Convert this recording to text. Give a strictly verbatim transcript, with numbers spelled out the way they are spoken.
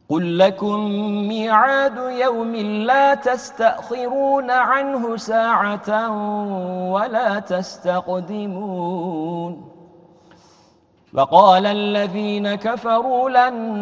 قل لكم ميعاد يوم لا تستأخرون عنه ساعة ولا تستقدمون. وقال الذين كفروا لن